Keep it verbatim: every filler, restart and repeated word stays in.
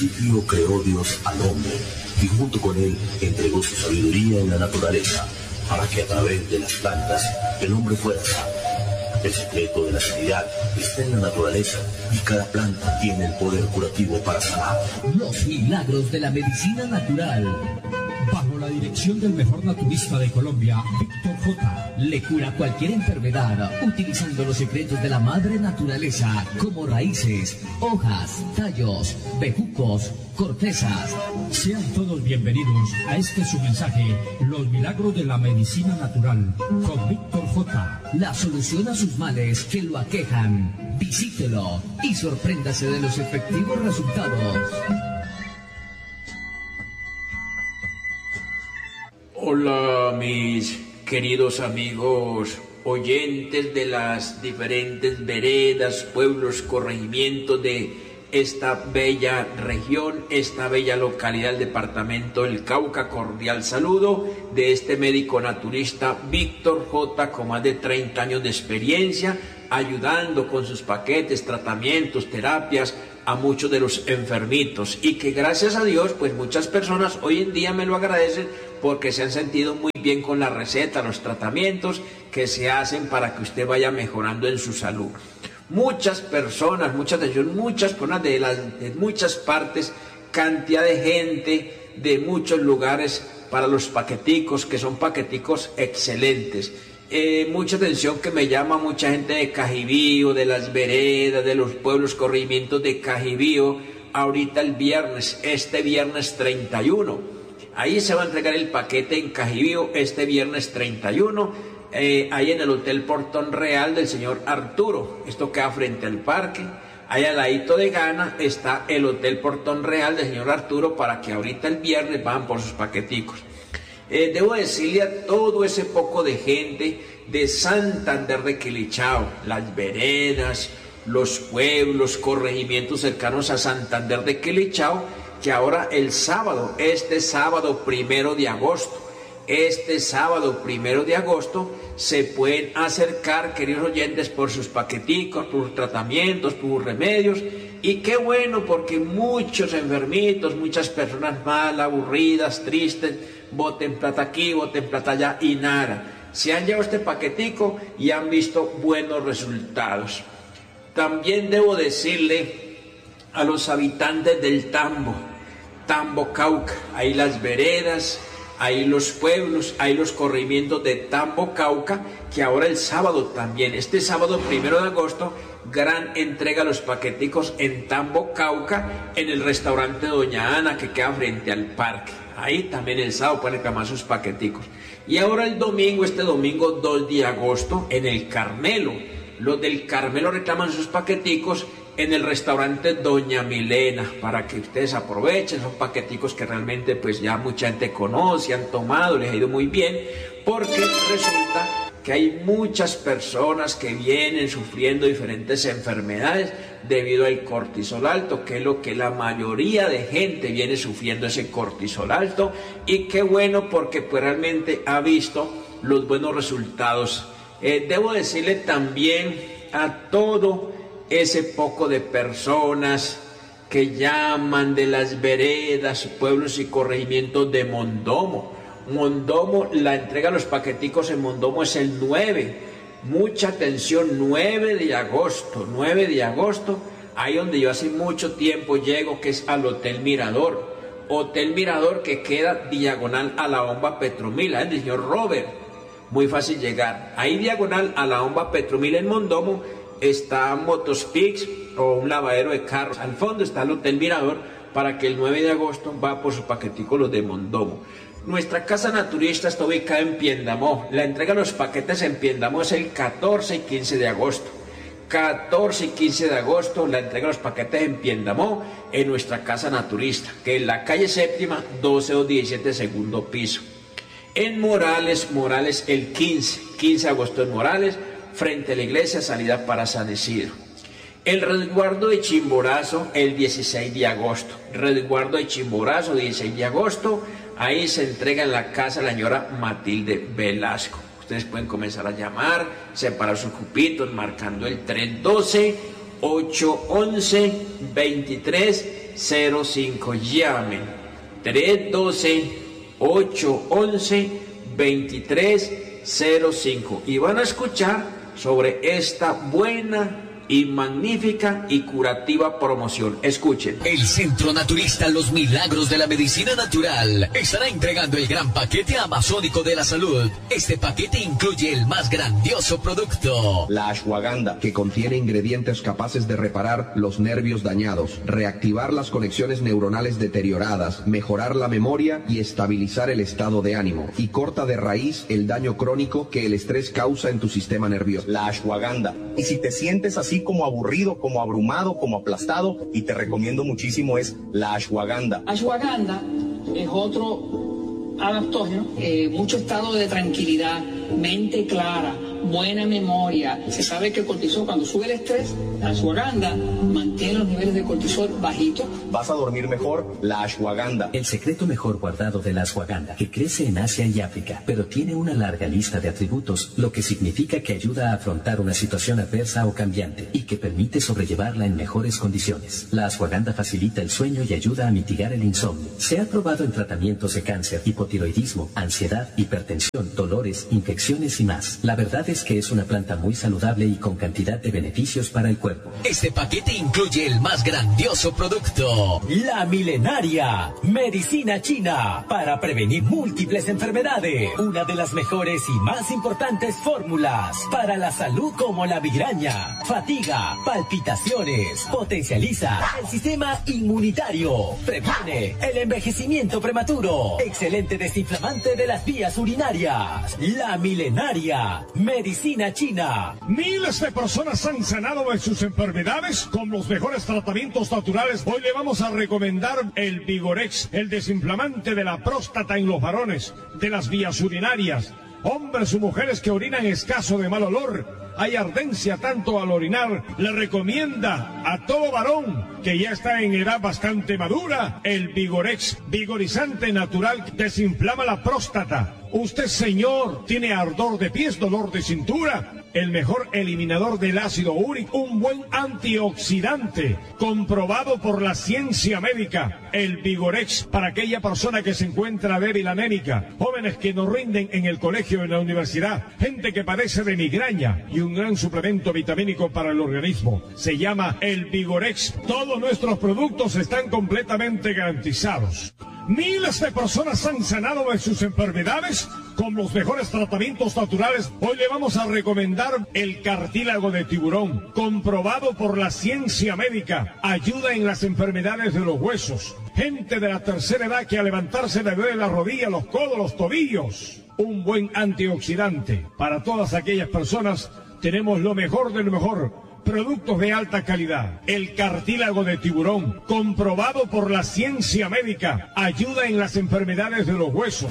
principio creó Dios al hombre y junto con él entregó su sabiduría en la naturaleza para que a través de las plantas el hombre fuera sano. El secreto de la sanidad está en la naturaleza y cada planta tiene el poder curativo para sanar. Los milagros de la medicina natural. Bajo la dirección del mejor naturista de Colombia, Víctor J. Le cura cualquier enfermedad utilizando los secretos de la madre naturaleza como raíces, hojas, tallos, bejucos, cortezas. Sean todos bienvenidos a este su mensaje, Los milagros de la medicina natural, con Víctor J. La solución a sus males que lo aquejan. Visítelo y sorpréndase de los efectivos resultados. Hola mis queridos amigos oyentes de las diferentes veredas, pueblos, corregimientos de esta bella región, esta bella localidad del departamento del Cauca. Cordial saludo de este médico naturista Víctor J. con más de treinta años de experiencia, ayudando con sus paquetes, tratamientos, terapias a muchos de los enfermitos, y que gracias a Dios pues muchas personas hoy en día me lo agradecen porque se han sentido muy bien con la receta, los tratamientos que se hacen para que usted vaya mejorando en su salud. Muchas personas, muchas de ellos, muchas personas de, las, de muchas partes, cantidad de gente de muchos lugares para los paqueticos, que son paqueticos excelentes. Eh, mucha atención que me llama mucha gente de Cajibío, de las veredas, de los pueblos, corregimientos de Cajibío, ahorita el viernes, este viernes treinta y uno. Ahí se va a entregar el paquete en Cajibío este viernes treinta y uno, eh, ahí en el Hotel Portón Real del señor Arturo. Esto queda frente al parque. Ahí al ladito de Gana está el Hotel Portón Real del señor Arturo, para que ahorita el viernes van por sus paqueticos. Eh, debo decirle a todo ese poco de gente de Santander de Quilichao, las veredas, los pueblos, corregimientos cercanos a Santander de Quilichao, que ahora el sábado, este sábado primero de agosto, este sábado primero de agosto, se pueden acercar, queridos oyentes, por sus paqueticos, por sus tratamientos, por sus remedios. Y qué bueno, porque muchos enfermitos, muchas personas mal, aburridas, tristes, boten plata aquí, boten plata allá y nada. Se han llevado este paquetico y han visto buenos resultados. También debo decirle a los habitantes del Tambo, Tambo Cauca, ahí las veredas, ahí los pueblos, ahí los corregimientos de Tambo Cauca, que ahora el sábado también, este sábado primero de agosto, gran entrega a los paqueticos en Tambo Cauca, en el restaurante Doña Ana, que queda frente al parque. Ahí también el sábado pueden reclamar sus paqueticos. Y ahora el domingo, este domingo dos de agosto, en el Carmelo. Los del Carmelo reclaman sus paqueticos en el restaurante Doña Milena, para que ustedes aprovechen. Son paqueticos que realmente pues ya mucha gente conoce, han tomado, les ha ido muy bien, porque resulta que hay muchas personas que vienen sufriendo diferentes enfermedades debido al cortisol alto, que es lo que la mayoría de gente viene sufriendo, ese cortisol alto. Y qué bueno, porque pues realmente ha visto los buenos resultados. Eh, debo decirle también a todo ese poco de personas que llaman de las veredas, pueblos y corregimientos de Mondomo. Mondomo, la entrega de los paqueticos en Mondomo es el nueve. Mucha atención, nueve de agosto, nueve de agosto, ahí donde yo hace mucho tiempo llego, que es al Hotel Mirador. Hotel Mirador que queda diagonal a la bomba Petromil, ¿eh? El señor Robert. Muy fácil llegar. Ahí diagonal a la bomba Petromil en Mondomo está Motospix o un lavadero de carros. Al fondo está el Hotel Mirador, para que el nueve de agosto va por su paquetico los de Mondomo. Nuestra casa naturista está ubicada en Piendamó. La entrega de los paquetes en Piendamó es el catorce y quince de agosto. catorce y quince de agosto, la entrega de los paquetes en Piendamó, en nuestra casa naturista, que es la calle séptima, doce o diecisiete, segundo piso. En Morales, Morales el quince, quince de agosto en Morales, frente a la iglesia, salida para San Isidro. El resguardo de Chimborazo el dieciséis de agosto. Resguardo de Chimborazo, dieciséis de agosto. Ahí se entrega en la casa la señora Matilde Velasco. Ustedes pueden comenzar a llamar, separar sus cupitos, marcando el tres uno dos, ocho uno uno, dos tres cero cinco. Llamen tres uno dos, ocho uno uno, dos tres cero cinco y van a escuchar sobre esta buena y magnífica y curativa promoción. Escuchen. El Centro Naturista Los Milagros de la Medicina Natural estará entregando el gran paquete amazónico de la salud. Este paquete incluye el más grandioso producto, la ashwagandha, que contiene ingredientes capaces de reparar los nervios dañados, reactivar las conexiones neuronales deterioradas, mejorar la memoria y estabilizar el estado de ánimo, y corta de raíz el daño crónico que el estrés causa en tu sistema nervioso. La ashwagandha. Y si te sientes así como aburrido, como abrumado, como aplastado, y te recomiendo muchísimo, es la ashwagandha. Ashwagandha es otro adaptógeno, eh, mucho estado de tranquilidad, mente clara, buena memoria. Se sabe que el cortisol, cuando sube el estrés, la ashwagandha mantiene los niveles de cortisol bajitos. Vas a dormir mejor, la ashwagandha. El secreto mejor guardado de la ashwagandha, que crece en Asia y África, pero tiene una larga lista de atributos, lo que significa que ayuda a afrontar una situación adversa o cambiante y que permite sobrellevarla en mejores condiciones. La ashwagandha facilita el sueño y ayuda a mitigar el insomnio. Se ha probado en tratamientos de cáncer, hipotiroidismo, ansiedad, hipertensión, dolores, infecciones y más. La verdad es que es una planta muy saludable y con cantidad de beneficios para el cuerpo. Este paquete incluye el más grandioso producto, la milenaria medicina china para prevenir múltiples enfermedades. Una de las mejores y más importantes fórmulas para la salud, como la migraña, fatiga, palpitaciones. Potencializa el sistema inmunitario. Previene el envejecimiento prematuro. Excelente desinflamante de las vías urinarias. La milenaria medicina china. Miles de personas han sanado de sus enfermedades con los mejores tratamientos naturales. Hoy le vamos a recomendar el Vigorex, el desinflamante de la próstata en los varones, de las vías urinarias. Hombres o mujeres que orinan escaso, de mal olor, hay ardencia tanto al orinar, le recomienda a todo varón que ya está en edad bastante madura el Vigorex, vigorizante natural, desinflama la próstata. Usted, señor, tiene ardor de pies, dolor de cintura, el mejor eliminador del ácido úrico, un buen antioxidante, comprobado por la ciencia médica, el Vigorex, para aquella persona que se encuentra débil, anémica, jóvenes que no rinden en el colegio, en la universidad, gente que padece de migraña, y un gran suplemento vitamínico para el organismo. Se llama el Vigorex. Todos nuestros productos están completamente garantizados. Miles de personas han sanado de sus enfermedades con los mejores tratamientos naturales. Hoy le vamos a recomendar el cartílago de tiburón, comprobado por la ciencia médica. Ayuda en las enfermedades de los huesos. Gente de la tercera edad que al levantarse le duele la rodilla, los codos, los tobillos. Un buen antioxidante. Para todas aquellas personas tenemos lo mejor de lo mejor. Productos de alta calidad. El cartílago de tiburón, comprobado por la ciencia médica. Ayuda en las enfermedades de los huesos.